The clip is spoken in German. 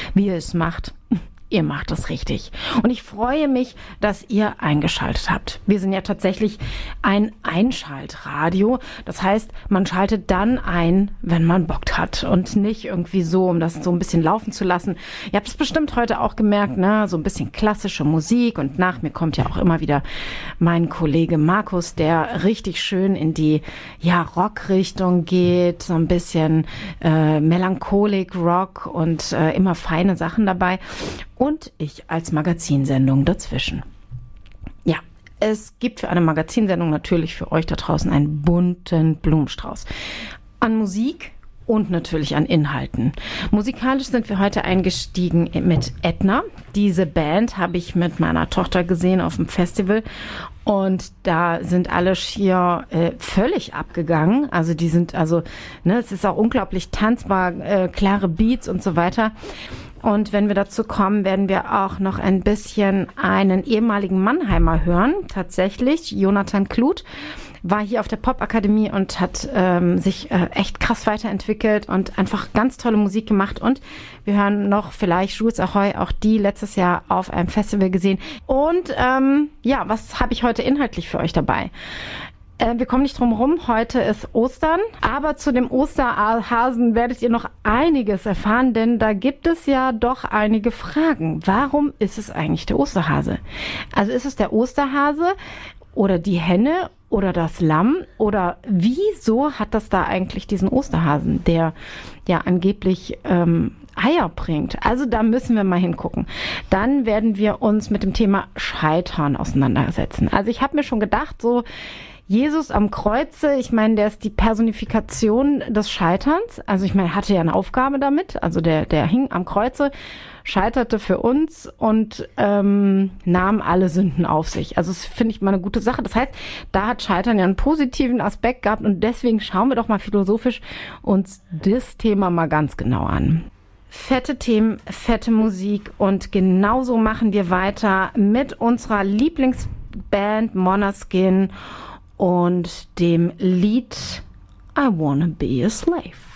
wie ihr es macht. Ihr macht es richtig. Und ich freue mich, dass ihr eingeschaltet habt. Wir sind ja tatsächlich ein Einschaltradio. Das heißt, man schaltet dann ein, wenn man Bock hat und nicht irgendwie so, um das so ein bisschen laufen zu lassen. Ihr habt es bestimmt heute auch gemerkt, ne? So ein bisschen klassische Musik und nach mir kommt ja auch immer wieder mein Kollege Markus, der richtig schön in die Rockrichtung geht, so ein bisschen Melancholik Rock und immer feine Sachen dabei. Und ich als Magazinsendung dazwischen. Ja, es gibt für eine Magazinsendung natürlich für euch da draußen einen bunten Blumenstrauß an Musik und natürlich an Inhalten. Musikalisch sind wir heute eingestiegen mit Edna. Diese Band habe ich mit meiner Tochter gesehen auf dem Festival und da sind alle schier völlig abgegangen. Also die sind es ist auch unglaublich tanzbar, klare Beats und so weiter. Und wenn wir dazu kommen, werden wir auch noch ein bisschen einen ehemaligen Mannheimer hören. Tatsächlich, Jonathan Kluth war hier auf der Popakademie und hat sich echt krass weiterentwickelt und einfach ganz tolle Musik gemacht. Und wir hören noch vielleicht Jules Ahoy, auch die letztes Jahr auf einem Festival gesehen. Und was habe ich heute inhaltlich für euch dabei? Wir kommen nicht drum rum, heute ist Ostern, aber zu dem Osterhasen werdet ihr noch einiges erfahren, denn da gibt es ja doch einige Fragen. Warum ist es eigentlich der Osterhase? Also ist es der Osterhase oder die Henne oder das Lamm oder wieso hat das da eigentlich diesen Osterhasen, der ja angeblich Eier bringt? Also da müssen wir mal hingucken. Dann werden wir uns mit dem Thema Scheitern auseinandersetzen. Also ich habe mir schon gedacht, so Jesus am Kreuze, ich meine, der ist die Personifikation des Scheiterns. Also ich meine, er hatte ja eine Aufgabe damit. Also der hing am Kreuze, scheiterte für uns und nahm alle Sünden auf sich. Also das finde ich mal eine gute Sache. Das heißt, da hat Scheitern ja einen positiven Aspekt gehabt und deswegen schauen wir doch mal philosophisch uns das Thema mal ganz genau an. Fette Themen, fette Musik und genauso machen wir weiter mit unserer Lieblingsband Måneskin und dem Lied I Wanna Be a Slave.